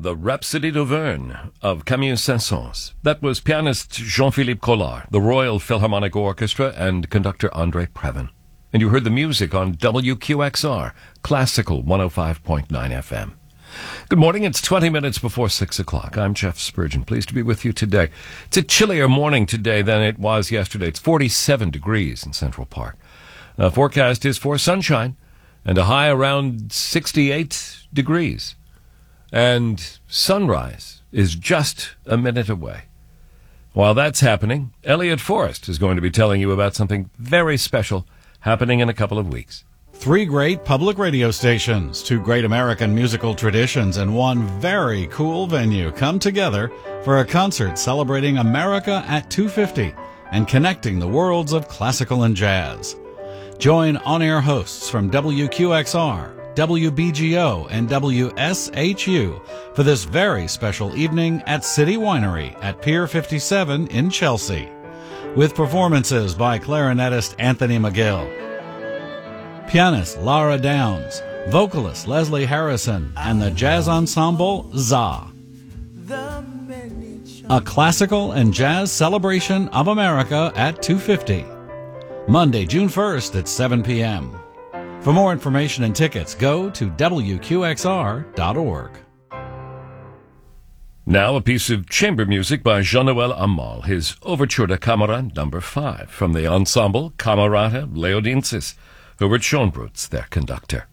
the Rhapsody d'Auvergne of Camille Saint-Saëns. That was pianist Jean-Philippe Collard, the Royal Philharmonic Orchestra, and conductor André Previn. And you heard the music on WQXR, Classical 105.9 FM. Good morning, it's 20 minutes before 6 o'clock. I'm Jeff Spurgeon, pleased to be with you today. It's a chillier morning today than it was yesterday. It's 47 degrees in Central Park. Forecast is for sunshine and a high around 68 degrees. And sunrise is just a minute away. While that's happening, Elliot Forrest is going to be telling you about something very special happening in a couple of weeks. 3 great public radio stations, 2 great American musical traditions, and 1 very cool venue come together for a concert celebrating America at 250 and connecting the worlds of classical and jazz. Join on-air hosts from WQXR, WBGO, and WSHU for this very special evening at City Winery at Pier 57 in Chelsea, with performances by clarinetist Anthony McGill, pianist Lara Downs, vocalist Leslie Harrison, and the jazz ensemble ZA. A classical and jazz celebration of America at 250. Monday, June 1st at 7 p.m. For more information and tickets, go to WQXR.org. Now a piece of chamber music by Jean-Noël Amal, his Overture to Camera No. 5, from the ensemble Camerata Leodensis. Hubert Schönbrutz, their conductor.